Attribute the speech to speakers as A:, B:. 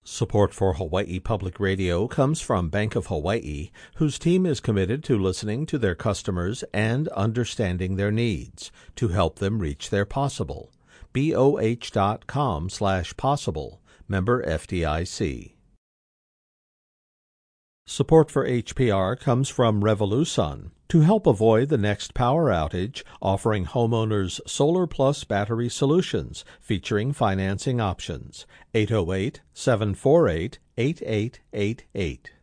A: Support for Hawaii Public Radio comes from Bank of Hawaii, whose team is committed to listening to their customers and understanding their needs to help them reach their possible. BOH.com/possible. Member FDIC. Support for HPR comes from Revolusun to help avoid the next power outage, offering homeowners Solar Plus battery solutions featuring financing options. 808-748-8888.